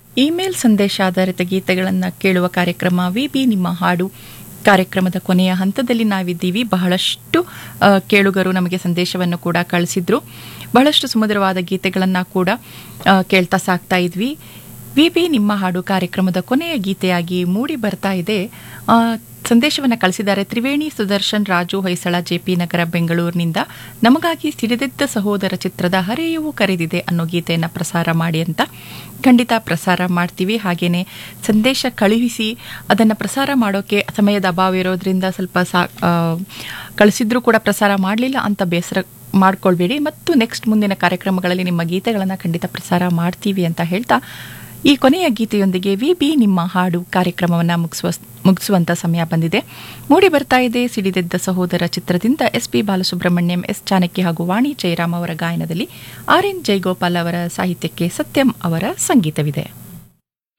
Email ಸಂದೇಶ ಆಧಾರಿತ ಗೀತೆಗಳನ್ನು ಕೇಳುವ ಕಾರ್ಯಕ್ರಮ ವಿಬಿ ನಿಮ್ಮ ಹಾಡು ಕಾರ್ಯಕ್ರಮದ ಕೊನೆಯ ಹಂತದಲ್ಲಿ ನಾವಿದ್ದೀವಿ. ಬಹಳಷ್ಟು ಕೇಳುಗರು ನಮಗೆ ಸಂದೇಶವನ್ನು ಕೂಡ ಕಳಿಸಿದ್ರು. ಬಹಳಷ್ಟು ಸುಮಧುರವಾದ ಗೀತೆಗಳನ್ನು ಕೂಡ ಕೇಳ್ತಾ ಸಾಕ್ತಾ ಇದ್ವಿ. ವಿಬಿ ನಿಮ್ಮ ಹಾಡು ಕಾರ್ಯಕ್ರಮದ ಕೊನೆಯ ಗೀತೆಯಾಗಿ ಮೂಡಿ ಬರ್ತಾ ಇದೆ. ಸಂದೇಶವನ್ನು ಕಳಿಸಿದ್ದಾರೆ ತ್ರಿವೇಣಿ ಸುದರ್ಶನ್ ರಾಜು ಹೊಯ್ಸಳ ಜೆಪಿ ನಗರ ಬೆಂಗಳೂರಿನಿಂದ. ನಮಗಾಗಿ ಸಿಡಿದೆದ್ದ ಸಹೋದರ ಚಿತ್ರದ ಹರೆಯವು ಕರೆದಿದೆ ಅನ್ನೋ ಗೀತೆಯನ್ನು ಪ್ರಸಾರ ಮಾಡಿ ಅಂತ. ಖಂಡಿತ ಪ್ರಸಾರ ಮಾಡ್ತೀವಿ. ಹಾಗೇನೆ ಸಂದೇಶ ಕಳುಹಿಸಿ ಅದನ್ನು ಪ್ರಸಾರ ಮಾಡೋಕ್ಕೆ ಸಮಯದ ಅಭಾವ ಇರೋದ್ರಿಂದ ಸ್ವಲ್ಪ ಕಳಿಸಿದ್ರೂ ಕೂಡ ಪ್ರಸಾರ ಮಾಡಲಿಲ್ಲ ಅಂತ ಬೇಸರ ಮಾಡ್ಕೊಳ್ಬೇಡಿ. ಮತ್ತು ನೆಕ್ಸ್ಟ್ ಮುಂದಿನ ಕಾರ್ಯಕ್ರಮಗಳಲ್ಲಿ ನಿಮ್ಮ ಗೀತೆಗಳನ್ನು ಖಂಡಿತ ಪ್ರಸಾರ ಮಾಡ್ತೀವಿ ಅಂತ ಹೇಳ್ತಾ ಈ ಕೊನೆಯ ಗೀತೆಯೊಂದಿಗೆ ವಿಬಿ ನಿಮ್ಮ ಹಾಡು ಕಾರ್ಯಕ್ರಮವನ್ನು ಮುಗಿಸುವಂತ ಸಮಯ ಬಂದಿದೆ. ಮೂಡಿ ಬರ್ತಾ ಇದೆ ಸಿಡಿದೆದ್ದ ಸಹೋದರ ಚಿತ್ರದಿಂದ ಎಸ್ಪಿ ಬಾಲಸುಬ್ರಹ್ಮಣ್ಯಂ, ಎಸ್ ಜಾನಕಿ ಹಾಗೂ ವಾಣಿ ಜಯರಾಮ್ ಅವರ ಗಾಯನದಲ್ಲಿ RN ಜಯಗೋಪಾಲ್ ಅವರ ಸಾಹಿತ್ಯಕ್ಕೆ ಸತ್ಯಂ ಅವರ ಸಂಗೀತವಿದೆ.